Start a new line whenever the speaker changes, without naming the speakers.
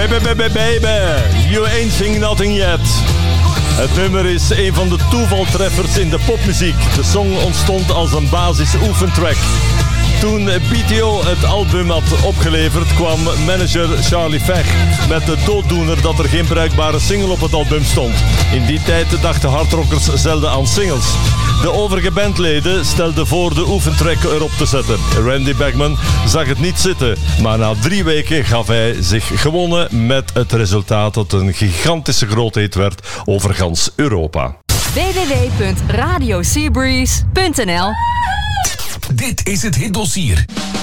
Baby, you ain't seen nothing yet. Het nummer is een van de toevaltreffers in de popmuziek. De song ontstond als een basis-oefentrack. Toen BTO het album had opgeleverd, kwam manager Charlie Fech met de dooddoener dat er geen bruikbare single op het album stond. In die tijd dachten hardrockers zelden aan singles. De overige bandleden stelden voor de oefentrack erop te zetten. Randy Bachman zag het niet zitten, maar na 3 weken gaf hij zich gewonnen met het resultaat dat een gigantische grootheid werd over gans Europa.
www.radioseabreeze.nl
Dit is het hitdossier.